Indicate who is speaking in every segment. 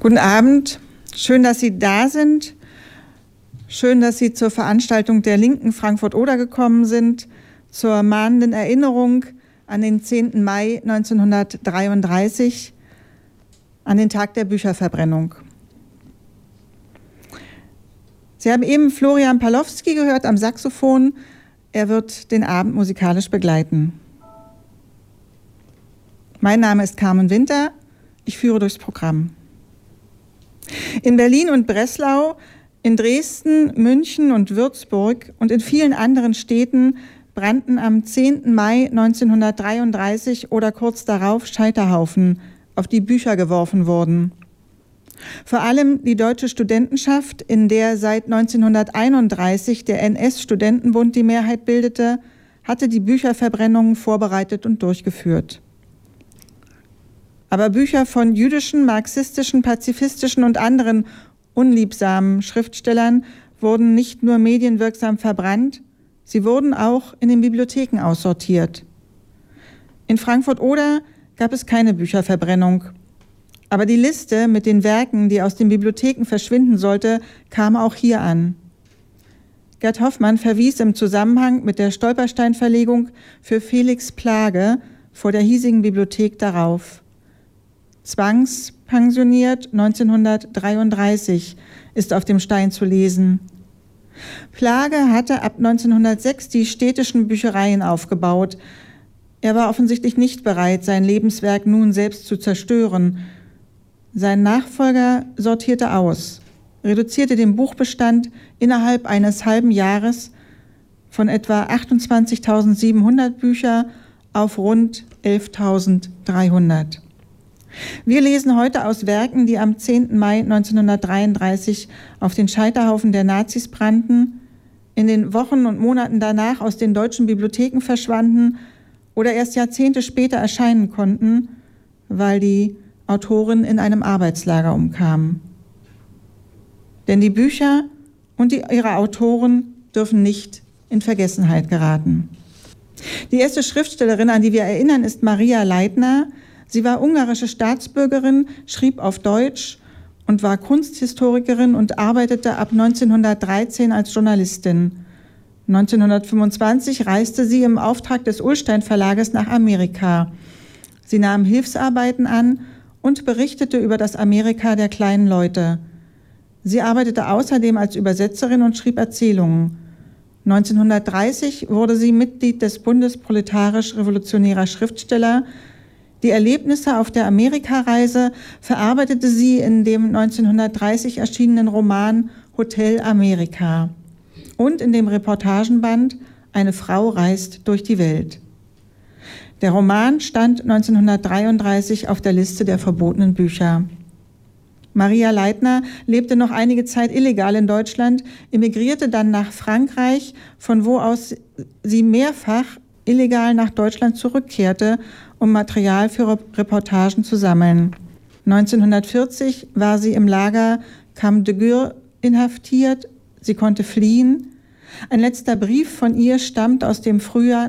Speaker 1: Guten Abend, schön, dass Sie da sind. Schön, dass Sie zur Veranstaltung der Linken Frankfurt-Oder gekommen sind, zur mahnenden Erinnerung an den 10. Mai 1933, an den Tag der Bücherverbrennung. Sie haben eben Florian Pawlowski gehört am Saxophon. Er wird den Abend musikalisch begleiten. Mein Name ist Carmen Winter. Ich führe durchs Programm. In Berlin und Breslau, in Dresden, München und Würzburg und in vielen anderen Städten brannten am 10. Mai 1933 oder kurz darauf Scheiterhaufen, auf die Bücher geworfen wurden. Vor allem die Deutsche Studentenschaft, in der seit 1931 der NS-Studentenbund die Mehrheit bildete, hatte die Bücherverbrennungen vorbereitet und durchgeführt. Aber Bücher von jüdischen, marxistischen, pazifistischen und anderen unliebsamen Schriftstellern wurden nicht nur medienwirksam verbrannt, sie wurden auch in den Bibliotheken aussortiert. In Frankfurt-Oder gab es keine Bücherverbrennung, aber die Liste mit den Werken, die aus den Bibliotheken verschwinden sollte, kam auch hier an. Gerd Hoffmann verwies im Zusammenhang mit der Stolperstein-Verlegung für Felix Plage vor der hiesigen Bibliothek darauf. Zwangspensioniert 1933 ist auf dem Stein zu lesen. Plage hatte ab 1906 die städtischen Büchereien aufgebaut. Er war offensichtlich nicht bereit, sein Lebenswerk nun selbst zu zerstören. Sein Nachfolger sortierte aus, reduzierte den Buchbestand innerhalb eines halben Jahres von etwa 28.700 Bücher auf rund 11.300. Wir lesen heute aus Werken, die am 10. Mai 1933 auf den Scheiterhaufen der Nazis brannten, in den Wochen und Monaten danach aus den deutschen Bibliotheken verschwanden oder erst Jahrzehnte später erscheinen konnten, weil die Autorin in einem Arbeitslager umkam. Denn die Bücher und ihre Autoren dürfen nicht in Vergessenheit geraten. Die erste Schriftstellerin, an die wir erinnern, ist Maria Leitner. Sie war ungarische Staatsbürgerin, schrieb auf Deutsch und war Kunsthistorikerin und arbeitete ab 1913 als Journalistin. 1925 reiste sie im Auftrag des Ullstein Verlages nach Amerika. Sie nahm Hilfsarbeiten an und berichtete über das Amerika der kleinen Leute. Sie arbeitete außerdem als Übersetzerin und schrieb Erzählungen. 1930 wurde sie Mitglied des Bundes proletarisch-revolutionärer Schriftsteller. Die Erlebnisse auf der Amerikareise verarbeitete sie in dem 1930 erschienenen Roman Hotel Amerika und in dem Reportagenband Eine Frau reist durch die Welt. Der Roman stand 1933 auf der Liste der verbotenen Bücher. Maria Leitner lebte noch einige Zeit illegal in Deutschland, emigrierte dann nach Frankreich, von wo aus sie mehrfach illegal nach Deutschland zurückkehrte, um Material für Reportagen zu sammeln. 1940 war sie im Lager Camp de Gurs inhaftiert. Sie konnte fliehen. Ein letzter Brief von ihr stammt aus dem Frühjahr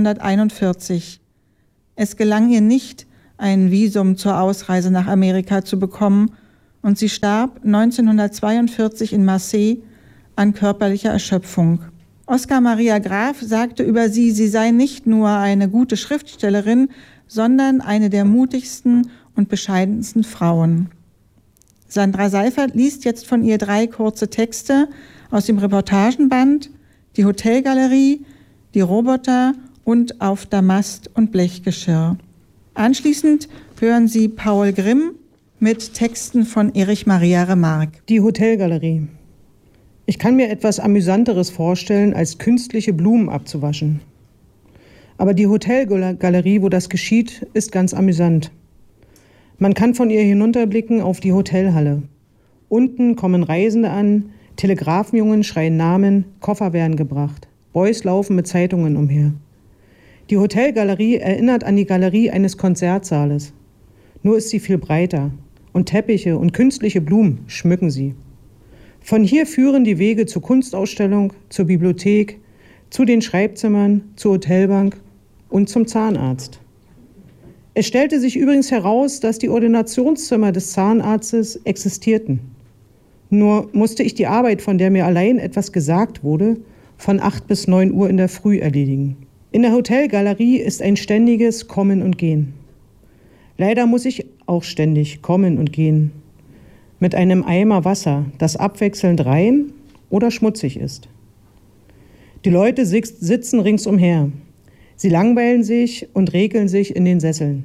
Speaker 1: 1941. Es gelang ihr nicht, ein Visum zur Ausreise nach Amerika zu bekommen, und sie starb 1942 in Marseille an körperlicher Erschöpfung. Oskar Maria Graf sagte über sie, sie sei nicht nur eine gute Schriftstellerin, sondern eine der mutigsten und bescheidensten Frauen. Sandra Seifert liest jetzt von ihr 3 kurze Texte aus dem Reportagenband Die Hotelgalerie, Die Roboter und Auf Damast und Blechgeschirr. Anschließend hören Sie Paul Grimm mit Texten von Erich Maria Remarque.
Speaker 2: Die Hotelgalerie. Ich kann mir etwas Amüsanteres vorstellen, als künstliche Blumen abzuwaschen. Aber die Hotelgalerie, wo das geschieht, ist ganz amüsant. Man kann von ihr hinunterblicken auf die Hotelhalle. Unten kommen Reisende an, Telegrafenjungen schreien Namen, Koffer werden gebracht. Boys laufen mit Zeitungen umher. Die Hotelgalerie erinnert an die Galerie eines Konzertsaales. Nur ist sie viel breiter und Teppiche und künstliche Blumen schmücken sie. Von hier führen die Wege zur Kunstausstellung, zur Bibliothek, zu den Schreibzimmern, zur Hotelbank und zum Zahnarzt. Es stellte sich übrigens heraus, dass die Ordinationszimmer des Zahnarztes existierten. Nur musste ich die Arbeit, von der mir allein etwas gesagt wurde, von 8 bis 9 Uhr in der Früh erledigen. In der Hotelgalerie ist ein ständiges Kommen und Gehen. Leider muss ich auch ständig kommen und gehen. Mit einem Eimer Wasser, das abwechselnd rein oder schmutzig ist. Die Leute sitzen ringsumher. Sie langweilen sich und regeln sich in den Sesseln.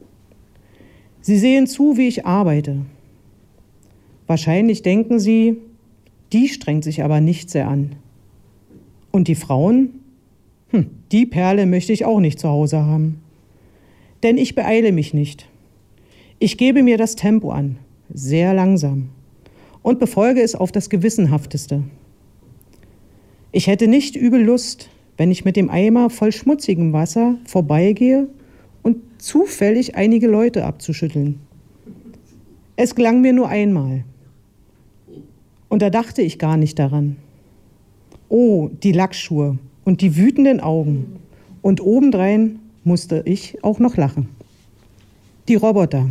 Speaker 2: Sie sehen zu, wie ich arbeite. Wahrscheinlich denken sie, die strengt sich aber nicht sehr an. Und die Frauen? Die Perle möchte ich auch nicht zu Hause haben. Denn ich beeile mich nicht. Ich gebe mir das Tempo an, sehr langsam, und befolge es auf das Gewissenhafteste. Ich hätte nicht übel Lust, wenn ich mit dem Eimer voll schmutzigem Wasser vorbeigehe und zufällig einige Leute abzuschütteln. Es gelang mir nur einmal. Und da dachte ich gar nicht daran. Oh, die Lackschuhe und die wütenden Augen. Und obendrein musste ich auch noch lachen. Die Roboter.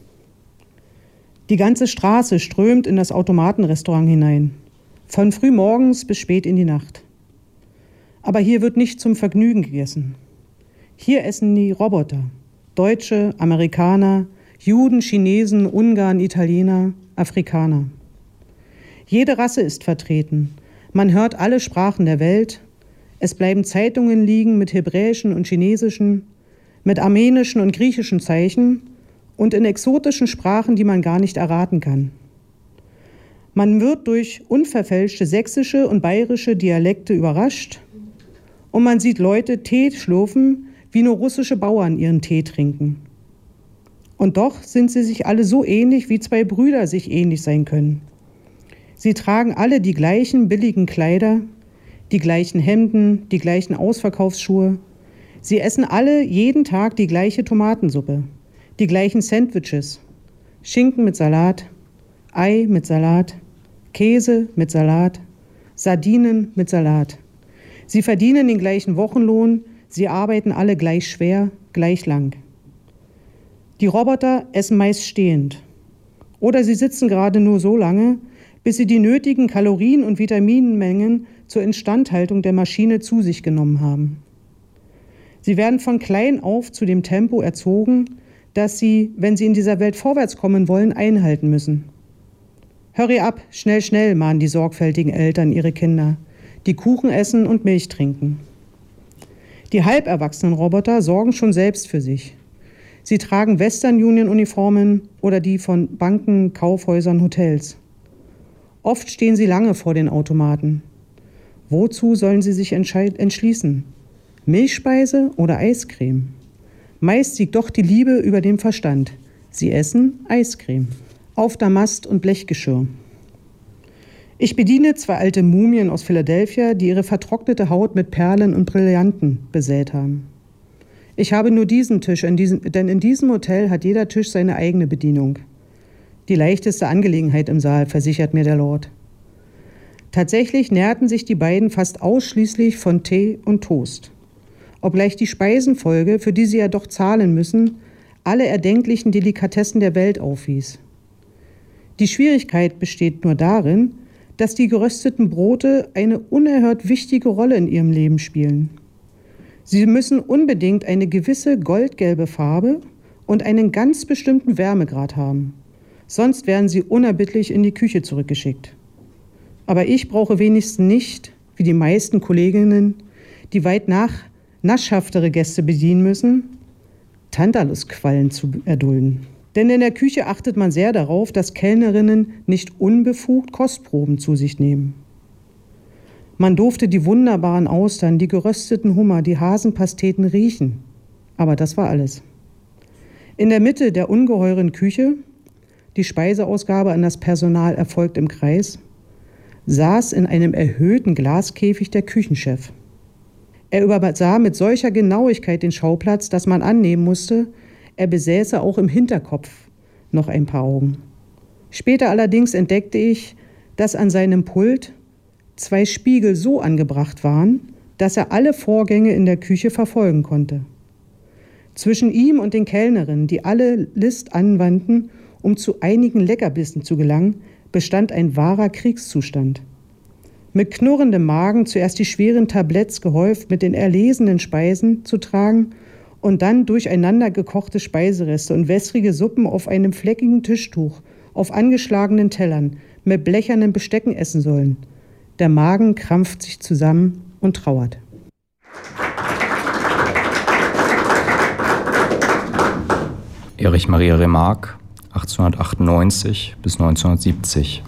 Speaker 2: Die ganze Straße strömt in das Automatenrestaurant hinein. Von früh morgens bis spät in die Nacht. Aber hier wird nicht zum Vergnügen gegessen. Hier essen die Roboter. Deutsche, Amerikaner, Juden, Chinesen, Ungarn, Italiener, Afrikaner. Jede Rasse ist vertreten. Man hört alle Sprachen der Welt. Es bleiben Zeitungen liegen mit hebräischen und chinesischen, mit armenischen und griechischen Zeichen und in exotischen Sprachen, die man gar nicht erraten kann. Man wird durch unverfälschte sächsische und bayerische Dialekte überrascht und man sieht Leute Tee schlürfen, wie nur russische Bauern ihren Tee trinken. Und doch sind sie sich alle so ähnlich, wie zwei Brüder sich ähnlich sein können. Sie tragen alle die gleichen billigen Kleider, die gleichen Hemden, die gleichen Ausverkaufsschuhe. Sie essen alle jeden Tag die gleiche Tomatensuppe, die gleichen Sandwiches, Schinken mit Salat, Ei mit Salat, Käse mit Salat, Sardinen mit Salat. Sie verdienen den gleichen Wochenlohn, sie arbeiten alle gleich schwer, gleich lang. Die Roboter essen meist stehend. Oder sie sitzen gerade nur so lange, bis sie die nötigen Kalorien- und Vitaminmengen zur Instandhaltung der Maschine zu sich genommen haben. Sie werden von klein auf zu dem Tempo erzogen, das sie, wenn sie in dieser Welt vorwärts kommen wollen, einhalten müssen. Hurry ab, schnell, schnell, mahnen die sorgfältigen Eltern ihre Kinder, die Kuchen essen und Milch trinken. Die halberwachsenen Roboter sorgen schon selbst für sich. Sie tragen Western Union Uniformen oder die von Banken, Kaufhäusern, Hotels. Oft stehen sie lange vor den Automaten. Wozu sollen sie sich entschließen? Milchspeise oder Eiscreme? Meist siegt doch die Liebe über den Verstand. Sie essen Eiscreme. Auf Damast und Blechgeschirr. Ich bediene zwei alte Mumien aus Philadelphia, die ihre vertrocknete Haut mit Perlen und Brillanten besät haben. Ich habe nur diesen Tisch, denn in diesem Hotel hat jeder Tisch seine eigene Bedienung. Die leichteste Angelegenheit im Saal, versichert mir der Lord. Tatsächlich nährten sich die beiden fast ausschließlich von Tee und Toast. Obgleich die Speisenfolge, für die sie ja doch zahlen müssen, alle erdenklichen Delikatessen der Welt aufwies. Die Schwierigkeit besteht nur darin, dass die gerösteten Brote eine unerhört wichtige Rolle in ihrem Leben spielen. Sie müssen unbedingt eine gewisse goldgelbe Farbe und einen ganz bestimmten Wärmegrad haben. Sonst werden sie unerbittlich in die Küche zurückgeschickt. Aber ich brauche wenigstens nicht, wie die meisten Kolleginnen, die weit naschhaftere Gäste bedienen müssen, Tantalusquallen zu erdulden. Denn in der Küche achtet man sehr darauf, dass Kellnerinnen nicht unbefugt Kostproben zu sich nehmen. Man durfte die wunderbaren Austern, die gerösteten Hummer, die Hasenpasteten riechen. Aber das war alles. In der Mitte der ungeheuren Küche, die Speiseausgabe an das Personal erfolgt im Kreis, saß in einem erhöhten Glaskäfig der Küchenchef. Er übersah mit solcher Genauigkeit den Schauplatz, dass man annehmen musste, er besäße auch im Hinterkopf noch ein paar Augen. Später allerdings entdeckte ich, dass an seinem Pult 2 Spiegel so angebracht waren, dass er alle Vorgänge in der Küche verfolgen konnte. Zwischen ihm und den Kellnerinnen, die alle List anwandten, um zu einigen Leckerbissen zu gelangen, bestand ein wahrer Kriegszustand. Mit knurrendem Magen zuerst die schweren Tabletts gehäuft mit den erlesenen Speisen zu tragen und dann durcheinander gekochte Speisereste und wässrige Suppen auf einem fleckigen Tischtuch, auf angeschlagenen Tellern, mit blechernen Bestecken essen sollen. Der Magen krampft sich zusammen und trauert.
Speaker 3: Erich Maria Remarque, 1898 bis 1970.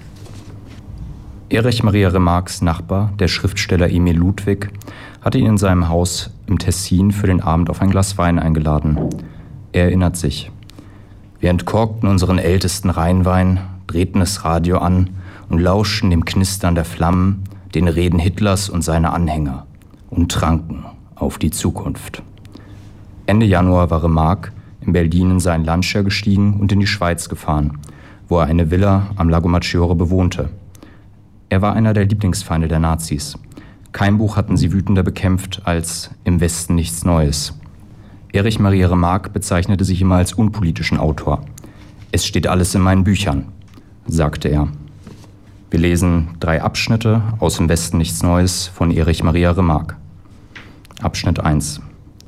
Speaker 3: Erich Maria Remarques Nachbar, der Schriftsteller Emil Ludwig, hatte ihn in seinem Haus im Tessin für den Abend auf ein Glas Wein eingeladen. Er erinnert sich. Wir entkorkten unseren ältesten Rheinwein, drehten das Radio an und lauschten dem Knistern der Flammen, den Reden Hitlers und seiner Anhänger und tranken auf die Zukunft. Ende Januar war Remarque in Berlin in seinen Lancia gestiegen und in die Schweiz gefahren, wo er eine Villa am Lago Maggiore bewohnte. Er war einer der Lieblingsfeinde der Nazis. Kein Buch hatten sie wütender bekämpft als Im Westen nichts Neues. Erich Maria Remarque bezeichnete sich immer als unpolitischen Autor. Es steht alles in meinen Büchern, sagte er. Wir lesen 3 Abschnitte aus Im Westen nichts Neues von Erich Maria Remarque. Abschnitt 1.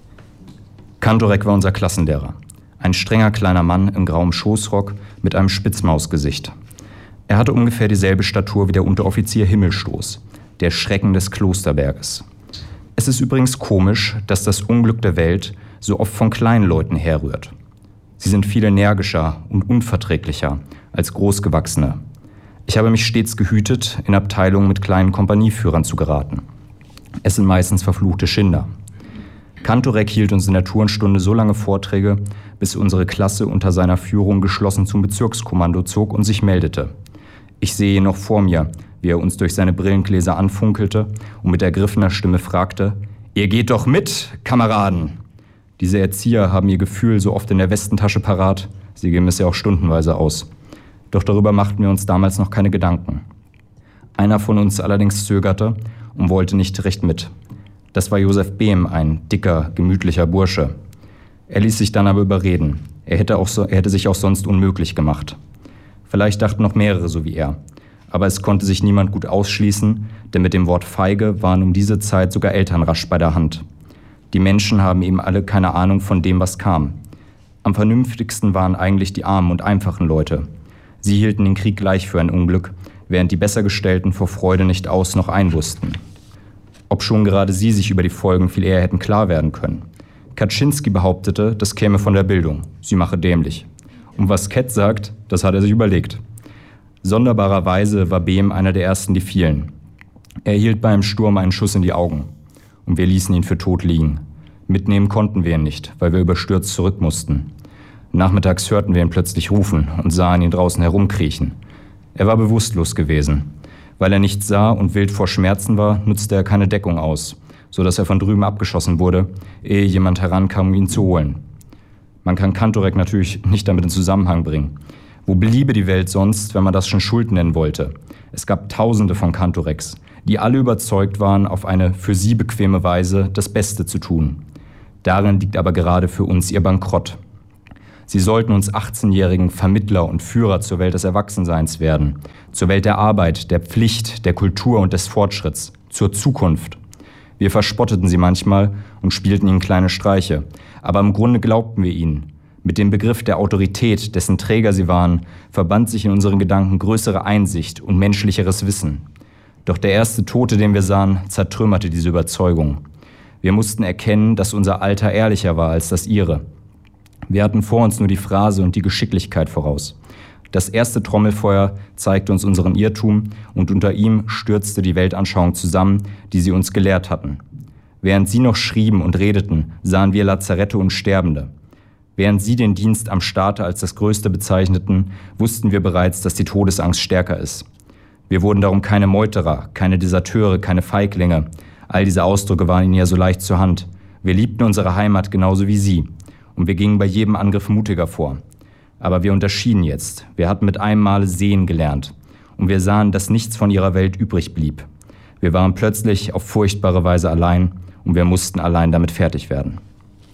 Speaker 3: Kantorek war unser Klassenlehrer. Ein strenger kleiner Mann im grauem Schoßrock mit einem Spitzmausgesicht. Er hatte ungefähr dieselbe Statur wie der Unteroffizier Himmelstoß, der Schrecken des Klosterberges. Es ist übrigens komisch, dass das Unglück der Welt so oft von kleinen Leuten herrührt. Sie sind viel energischer und unverträglicher als Großgewachsene. Ich habe mich stets gehütet, in Abteilungen mit kleinen Kompanieführern zu geraten. Es sind meistens verfluchte Schinder. Kantorek hielt uns in der Turnstunde so lange Vorträge, bis unsere Klasse unter seiner Führung geschlossen zum Bezirkskommando zog und sich meldete. Ich sehe ihn noch vor mir, wie er uns durch seine Brillengläser anfunkelte und mit ergriffener Stimme fragte: »Ihr geht doch mit, Kameraden!« Diese Erzieher haben ihr Gefühl so oft in der Westentasche parat, sie geben es ja auch stundenweise aus. Doch darüber machten wir uns damals noch keine Gedanken. Einer von uns allerdings zögerte und wollte nicht recht mit. Das war Josef Behm, ein dicker, gemütlicher Bursche. Er ließ sich dann aber überreden. Er hätte sich auch sonst unmöglich gemacht. Vielleicht dachten noch mehrere so wie er. Aber es konnte sich niemand gut ausschließen, denn mit dem Wort feige waren um diese Zeit sogar Eltern rasch bei der Hand. Die Menschen haben eben alle keine Ahnung von dem, was kam. Am vernünftigsten waren eigentlich die armen und einfachen Leute. Sie hielten den Krieg gleich für ein Unglück, während die Bessergestellten vor Freude nicht aus noch ein wussten. Obschon gerade sie sich über die Folgen viel eher hätten klar werden können. Kaczynski behauptete, das käme von der Bildung. Sie mache dämlich. Und was Kett sagt, das hat er sich überlegt. Sonderbarerweise war Behm einer der ersten, die fielen. Er erhielt beim Sturm einen Schuss in die Augen. Und wir ließen ihn für tot liegen. Mitnehmen konnten wir ihn nicht, weil wir überstürzt zurück mussten. Nachmittags hörten wir ihn plötzlich rufen und sahen ihn draußen herumkriechen. Er war bewusstlos gewesen. Weil er nichts sah und wild vor Schmerzen war, nutzte er keine Deckung aus, sodass er von drüben abgeschossen wurde, ehe jemand herankam, um ihn zu holen. Man kann Kantorek natürlich nicht damit in Zusammenhang bringen. Wo bliebe die Welt sonst, wenn man das schon Schuld nennen wollte? Es gab Tausende von Kantoreks, die alle überzeugt waren, auf eine für sie bequeme Weise das Beste zu tun. Darin liegt aber gerade für uns ihr Bankrott. Sie sollten uns 18-jährigen Vermittler und Führer zur Welt des Erwachsenseins werden, zur Welt der Arbeit, der Pflicht, der Kultur und des Fortschritts, zur Zukunft. Wir verspotteten sie manchmal und spielten ihnen kleine Streiche, aber im Grunde glaubten wir ihnen. Mit dem Begriff der Autorität, dessen Träger sie waren, verband sich in unseren Gedanken größere Einsicht und menschlicheres Wissen. Doch der erste Tote, den wir sahen, zertrümmerte diese Überzeugung. Wir mussten erkennen, dass unser Alter ehrlicher war als das ihre. Wir hatten vor uns nur die Phrase und die Geschicklichkeit voraus. Das erste Trommelfeuer zeigte uns unseren Irrtum und unter ihm stürzte die Weltanschauung zusammen, die sie uns gelehrt hatten. Während sie noch schrieben und redeten, sahen wir Lazarette und Sterbende. Während sie den Dienst am Staate als das Größte bezeichneten, wussten wir bereits, dass die Todesangst stärker ist. Wir wurden darum keine Meuterer, keine Deserteure, keine Feiglinge. All diese Ausdrücke waren ihnen ja so leicht zur Hand. Wir liebten unsere Heimat genauso wie sie. Und wir gingen bei jedem Angriff mutiger vor. Aber wir unterschieden jetzt. Wir hatten mit einem Male sehen gelernt. Und wir sahen, dass nichts von ihrer Welt übrig blieb. Wir waren plötzlich auf furchtbare Weise allein und wir mussten allein damit fertig werden.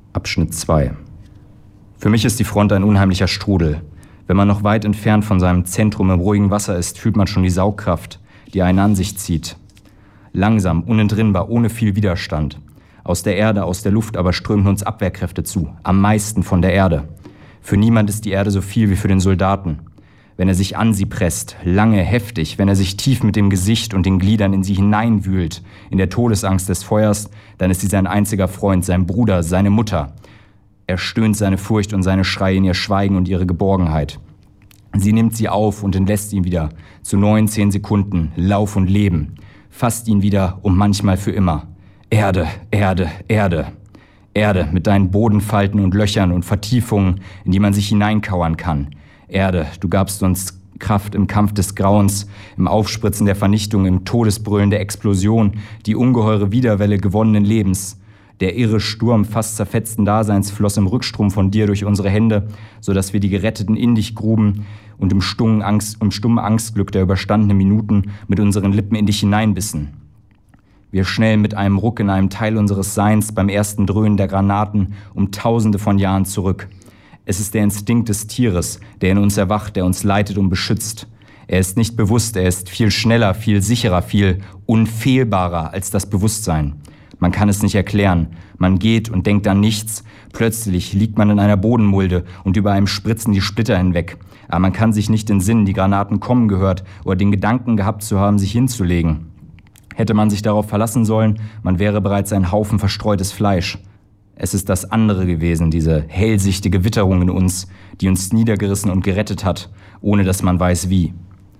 Speaker 3: Abschnitt 2. Für mich ist die Front ein unheimlicher Strudel. Wenn man noch weit entfernt von seinem Zentrum im ruhigen Wasser ist, fühlt man schon die Saugkraft, die einen an sich zieht. Langsam, unentrinnbar, ohne viel Widerstand. Aus der Erde, aus der Luft aber strömen uns Abwehrkräfte zu, am meisten von der Erde. Für niemand ist die Erde so viel wie für den Soldaten. Wenn er sich an sie presst, lange, heftig, wenn er sich tief mit dem Gesicht und den Gliedern in sie hineinwühlt, in der Todesangst des Feuers, dann ist sie sein einziger Freund, sein Bruder, seine Mutter. Er stöhnt seine Furcht und seine Schreie in ihr Schweigen und ihre Geborgenheit. Sie nimmt sie auf und entlässt ihn wieder, zu 9, 10 Sekunden, Lauf und Leben, fasst ihn wieder und manchmal für immer. Erde, Erde, Erde. Erde mit deinen Bodenfalten und Löchern und Vertiefungen, in die man sich hineinkauern kann. Erde, du gabst uns Kraft im Kampf des Grauens, im Aufspritzen der Vernichtung, im Todesbrüllen der Explosion, die ungeheure Widerwelle gewonnenen Lebens. Der irre Sturm fast zerfetzten Daseins floss im Rückstrom von dir durch unsere Hände, sodass wir die Geretteten in dich gruben und im stummen Angstglück der überstandenen Minuten mit unseren Lippen in dich hineinbissen. Wir schnellen mit einem Ruck in einem Teil unseres Seins beim ersten Dröhnen der Granaten um Tausende von Jahren zurück. Es ist der Instinkt des Tieres, der in uns erwacht, der uns leitet und beschützt. Er ist nicht bewusst, er ist viel schneller, viel sicherer, viel unfehlbarer als das Bewusstsein. Man kann es nicht erklären. Man geht und denkt an nichts. Plötzlich liegt man in einer Bodenmulde und über einem spritzen die Splitter hinweg. Aber man kann sich nicht entsinnen, die Granaten kommen gehört oder den Gedanken gehabt zu haben, sich hinzulegen. Hätte man sich darauf verlassen sollen, man wäre bereits ein Haufen verstreutes Fleisch. Es ist das andere gewesen, diese hellsichtige Witterung in uns, die uns niedergerissen und gerettet hat, ohne dass man weiß wie.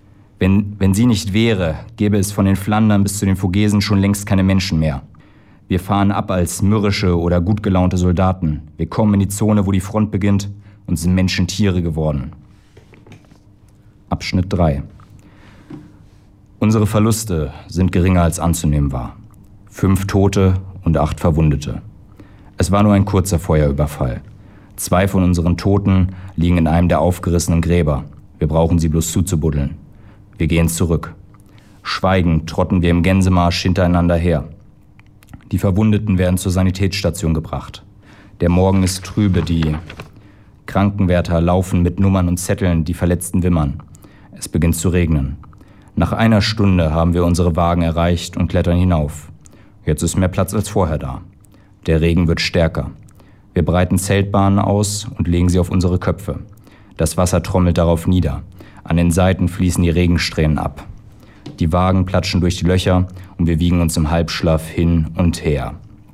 Speaker 3: Wenn sie nicht wäre, gäbe es von den Flandern bis zu den Vogesen schon längst keine Menschen mehr. Wir fahren ab als mürrische oder gut gelaunte Soldaten. Wir kommen in die Zone, wo die Front beginnt und sind Menschen Tiere geworden. Abschnitt 3. Unsere Verluste sind geringer als anzunehmen war. 5 Tote und 8 Verwundete. Es war nur ein kurzer Feuerüberfall. 2 von unseren Toten liegen in einem der aufgerissenen Gräber. Wir brauchen sie bloß zuzubuddeln. Wir gehen zurück. Schweigend trotten wir im Gänsemarsch hintereinander her. Die Verwundeten werden zur Sanitätsstation gebracht. Der Morgen ist trübe, die Krankenwärter laufen mit Nummern und Zetteln, die Verletzten wimmern. Es beginnt zu regnen. Nach einer Stunde haben wir unsere Wagen erreicht und klettern hinauf. Jetzt ist mehr Platz als vorher da. Der Regen wird stärker. Wir breiten Zeltbahnen aus und legen sie auf unsere Köpfe. Das Wasser trommelt darauf nieder. An den Seiten fließen die Regensträhnen ab. Die Wagen platschen durch die Löcher und wir wiegen uns im Halbschlaf hin und her.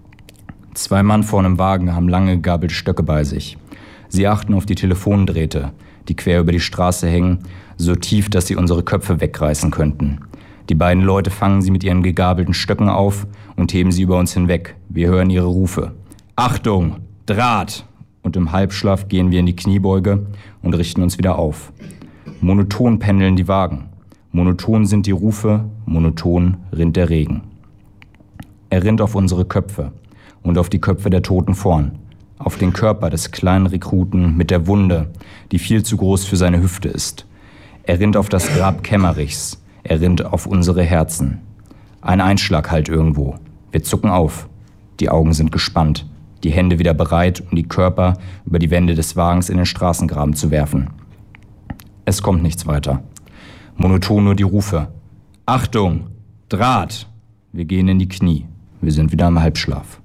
Speaker 3: 2 Mann vorne im Wagen haben lange gegabelte Stöcke bei sich. Sie achten auf die Telefondrähte, die quer über die Straße hängen, so tief, dass sie unsere Köpfe wegreißen könnten. Die beiden Leute fangen sie mit ihren gegabelten Stöcken auf und heben sie über uns hinweg. Wir hören ihre Rufe. Achtung! Draht! Und im Halbschlaf gehen wir in die Kniebeuge und richten uns wieder auf. Monoton pendeln die Wagen. Monoton sind die Rufe, monoton rinnt der Regen. Er rinnt auf unsere Köpfe und auf die Köpfe der Toten vorn. Auf den Körper des kleinen Rekruten mit der Wunde, die viel zu groß für seine Hüfte ist. Er rinnt auf das Grab Kemmerichs. Er rinnt auf unsere Herzen. Ein Einschlag halt irgendwo. Wir zucken auf. Die Augen sind gespannt. Die Hände wieder bereit, um die Körper über die Wände des Wagens in den Straßengraben zu werfen. Es kommt nichts weiter. Monoton nur die Rufe. Achtung! Draht! Wir gehen in die Knie. Wir sind wieder im Halbschlaf.